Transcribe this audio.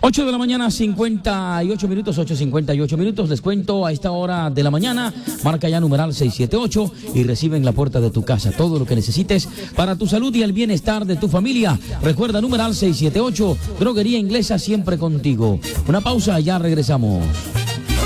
8 de la mañana, 58 minutos, 8:58 minutos. Les cuento, a esta hora de la mañana, marca ya numeral 678 y recibe en la puerta de tu casa todo lo que necesites para tu salud y el bienestar de tu familia. Recuerda, numeral 678, droguería inglesa, siempre contigo. Una pausa, ya regresamos.